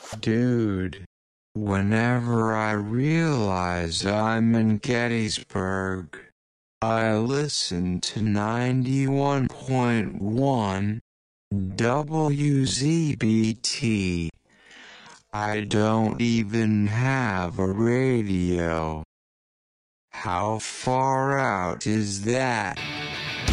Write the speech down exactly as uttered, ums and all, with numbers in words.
Dude, whenever I realize I'm in Gettysburg, I listen to ninety-one point one W Z B T. I don't even have a radio. How far out is that?